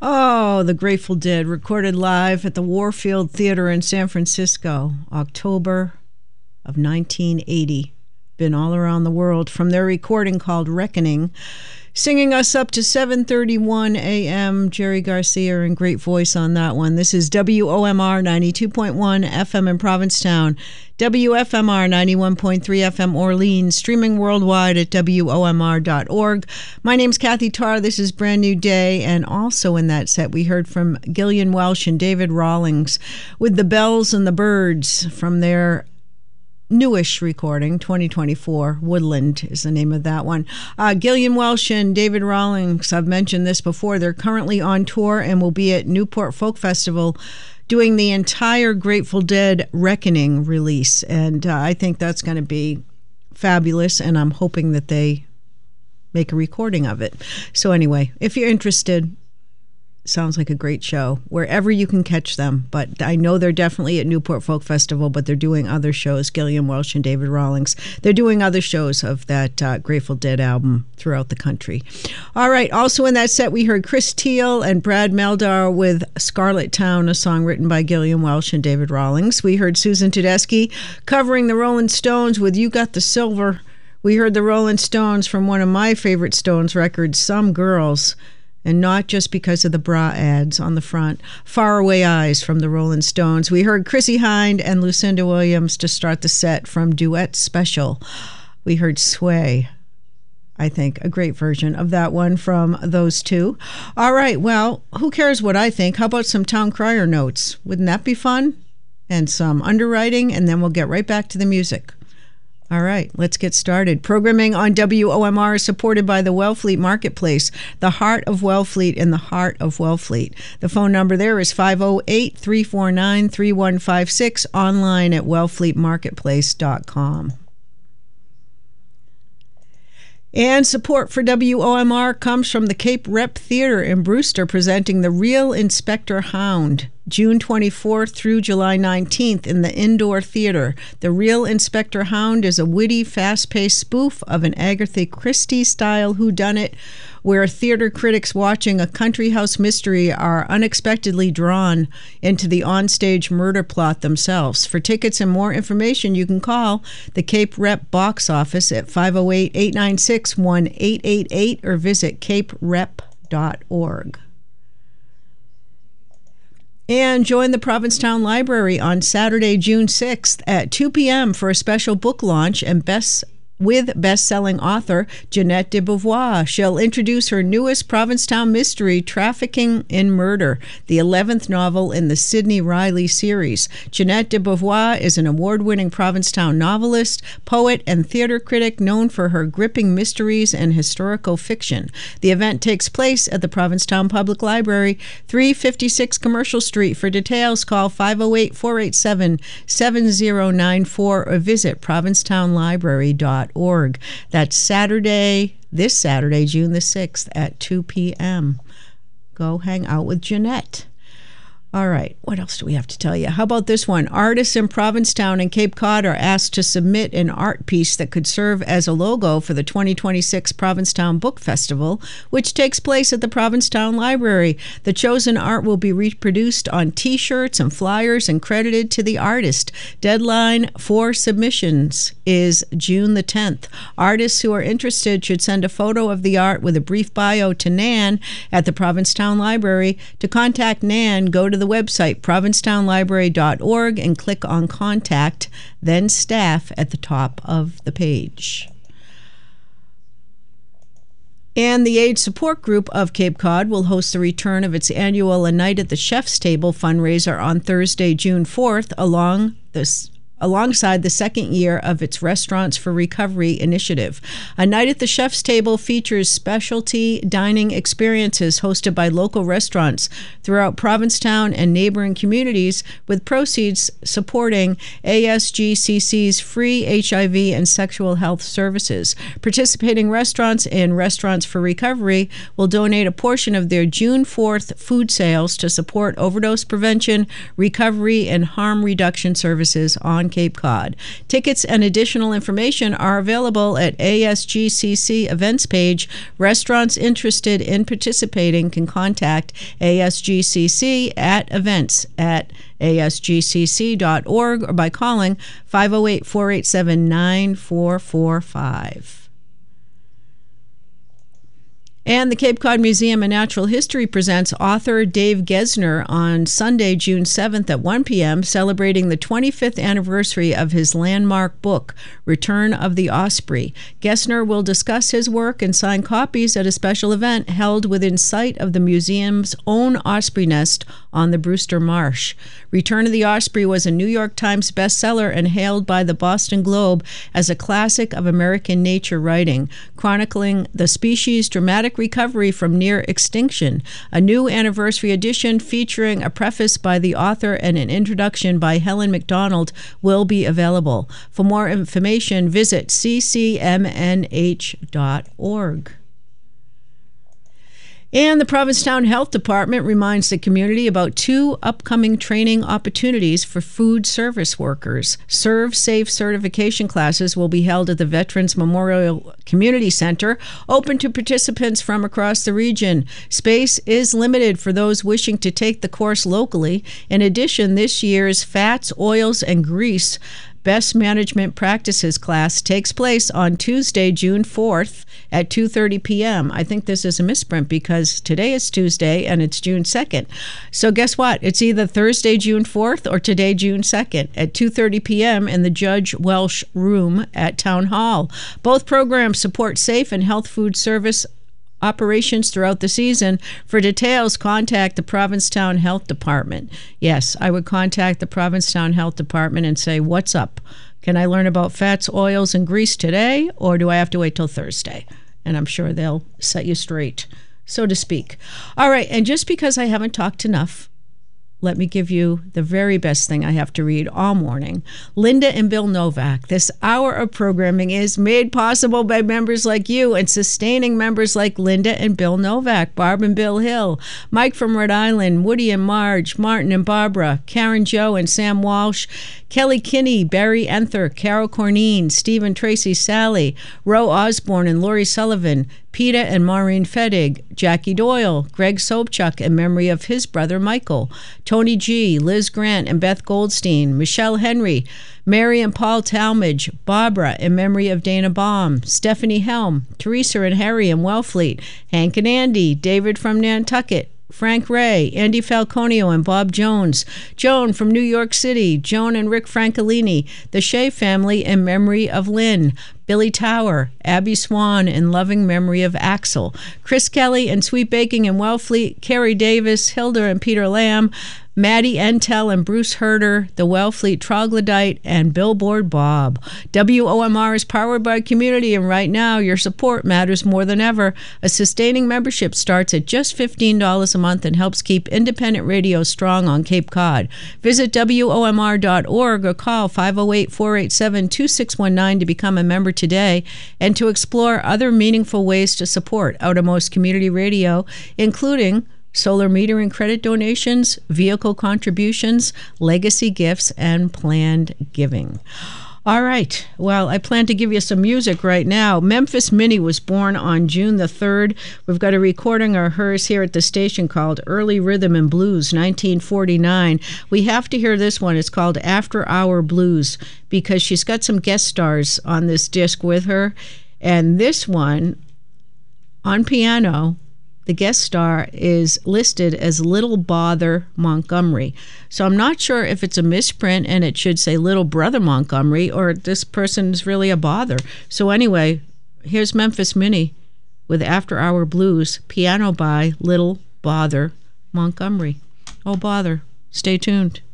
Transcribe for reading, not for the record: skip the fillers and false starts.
Oh, The Grateful Dead, recorded live at the Warfield Theater in San Francisco, October of 1980. Been all around the world from their recording called Reckoning. Singing us up to 7:31 a.m., Jerry Garcia, and great voice on that one. This is WOMR 92.1 FM in Provincetown, WFMR 91.3 FM Orleans, streaming worldwide at WOMR.org. My name's Kathy Tarr. This is Brand New Day, and also in that set we heard from Gillian Welch and David Rawlings with The Bells and the Birds from their newish recording, 2024. Woodland is the name of that one. Gillian Welch and David Rawlings, I've mentioned this before, they're currently on tour and will be at Newport Folk Festival doing the entire Grateful Dead Reckoning release. And I think that's going to be fabulous, and I'm hoping that they make a recording of it. So anyway, if you're interested, sounds like a great show wherever you can catch them. But I know they're definitely at Newport Folk Festival, but they're doing other shows. Gillian Welch and David Rawlings, they're doing other shows of that Grateful Dead album throughout the country. All right. Also in that set, we heard Chris Teal and Brad Meldar with Scarlet Town, a song written by Gillian Welch and David Rawlings. We heard Susan Tedeschi covering the Rolling Stones with You Got the Silver. We heard the Rolling Stones from one of my favorite Stones records, Some Girls. And not just because of the bra ads on the front. Faraway Eyes from the Rolling Stones. We heard Chrissie Hynde and Lucinda Williams to start the set from Duet Special. We heard Sway. I think a great version of that one from those two. All right, well, who cares what I think? How about some Town Crier notes? Wouldn't that be fun? And some underwriting, and then we'll get right back to the music. All right, let's get started. Programming on WOMR is supported by the Wellfleet Marketplace, the heart of Wellfleet in the heart of Wellfleet. The phone number there is 508-349-3156, online at wellfleetmarketplace.com. And support for WOMR comes from the Cape Rep Theater in Brewster, presenting The Real Inspector Hound, June 24th through July 19th in the Indoor Theater. The Real Inspector Hound is a witty, fast-paced spoof of an Agatha Christie-style whodunit, where theater critics watching a country house mystery are unexpectedly drawn into the onstage murder plot themselves. For tickets and more information, you can call the Cape Rep box office at 508-896-1888 or visit caperep.org. And join the Provincetown Library on Saturday, June 6th at 2 p.m. for a special book launch and with best-selling author Jeanette de Beauvoir. She'll introduce her newest Provincetown mystery, Trafficking in Murder, the 11th novel in the Sidney Riley series. Jeanette de Beauvoir is an award-winning Provincetown novelist, poet, and theater critic known for her gripping mysteries and historical fiction. The event takes place at the Provincetown Public Library, 356 Commercial Street. For details, call 508-487-7094 or visit provincetownlibrary.org. That's this Saturday, June the 6th at 2 p.m. Go hang out with Jeanette. All right, what else do we have to tell you? How about this one? Artists in Provincetown and Cape Cod are asked to submit an art piece that could serve as a logo for the 2026 Provincetown Book Festival, which takes place at the Provincetown Library. The chosen art will be reproduced on T-shirts and flyers and credited to the artist. Deadline for submissions is June the 10th. Artists who are interested should send a photo of the art with a brief bio to Nan at the Provincetown Library. To contact Nan, go to the website provincetownlibrary.org and click on Contact, then Staff at the top of the page. And the AIDS Support Group of Cape Cod will host the return of its annual A Night at the Chef's Table fundraiser on Thursday, June 4th, alongside the second year of its Restaurants for Recovery initiative. A Night at the Chef's Table features specialty dining experiences hosted by local restaurants throughout Provincetown and neighboring communities, with proceeds supporting ASGCC's free HIV and sexual health services. Participating restaurants and Restaurants for Recovery will donate a portion of their June 4th food sales to support overdose prevention, recovery, and harm reduction services on Cape Cod. Tickets and additional information are available at ASGCC events page. Restaurants interested in participating can contact ASGCC at events@asgcc.org or by calling 508-487-9445. And the Cape Cod Museum of Natural History presents author Dave Gesner on Sunday, June 7th at 1 p.m., celebrating the 25th anniversary of his landmark book, Return of the Osprey. Gesner will discuss his work and sign copies at a special event held within sight of the museum's own osprey nest on the Brewster Marsh. Return of the Osprey was a New York Times bestseller and hailed by the Boston Globe as a classic of American nature writing, chronicling the species' dramatic recovery from near extinction. A new anniversary edition featuring a preface by the author and an introduction by Helen MacDonald will be available. For more information, visit ccmnh.org. And the Provincetown Health Department reminds the community about 2 upcoming training opportunities for food service workers. Serve Safe certification classes will be held at the Veterans Memorial Community Center, open to participants from across the region. Space is limited for those wishing to take the course locally. In addition, this year's Fats, Oils, and Grease Best Management Practices class takes place on Tuesday, June 4th at 2:30 p.m. I think this is a misprint because today is Tuesday and it's June 2nd. So guess what? It's either Thursday, June 4th or today, June 2nd at 2:30 p.m. in the Judge Welsh Room at Town Hall. Both programs support safe and health food service operations throughout the season. For details, contact the Provincetown Health Department. Yes, I would contact the Provincetown Health Department and say, what's up? Can I learn about fats, oils, and grease today, or do I have to wait till Thursday? And I'm sure they'll set you straight, so to speak. All right, and just because I haven't talked enough, let me give you the very best thing I have to read all morning. Linda and Bill Novak. This hour of programming is made possible by members like you and sustaining members like Linda and Bill Novak, Barb and Bill Hill, Mike from Rhode Island, Woody and Marge, Martin and Barbara, Karen Joe and Sam Walsh, Kelly Kinney, Barry Enther, Carol Corneen, Stephen Tracy Sally, Roe Osborne and Lori Sullivan, Peter and Maureen Fedig, Jackie Doyle, Greg Sobchuk in memory of his brother Michael, Tony G., Liz Grant and Beth Goldstein, Michelle Henry, Mary and Paul Talmadge, Barbara in memory of Dana Baum, Stephanie Helm, Teresa and Harry in Wellfleet, Hank and Andy, David from Nantucket, Frank Ray, Andy Falconio and Bob Jones, Joan from New York City, Joan and Rick Francolini, the Shea family in memory of Lynn, Billy Tower, Abby Swan in loving memory of Axel, Chris Kelly and Sweet Baking in Wellfleet, Carrie Davis, Hilda and Peter Lamb, Maddie Entel and Bruce Herder, the Wellfleet Troglodyte, and Billboard Bob. WOMR is powered by community, and right now your support matters more than ever. A sustaining membership starts at just $15 a month and helps keep independent radio strong on Cape Cod. Visit WOMR.org or call 508-487-2619 to become a member today and to explore other meaningful ways to support Outermost Community Radio, including solar metering credit donations, vehicle contributions, legacy gifts, and planned giving. All right. Well, I plan to give you some music right now. Memphis Minnie was born on June the 3rd. We've got a recording of hers here at the station called Early Rhythm and Blues, 1949. We have to hear this one. It's called After Hour Blues because she's got some guest stars on this disc with her. And this one, on piano, the guest star is listed as Little Bother Montgomery. So I'm not sure if it's a misprint and it should say Little Brother Montgomery or this person's really a bother. So anyway, here's Memphis Minnie with After Hour Blues, piano by Little Bother Montgomery. Oh, bother. Stay tuned.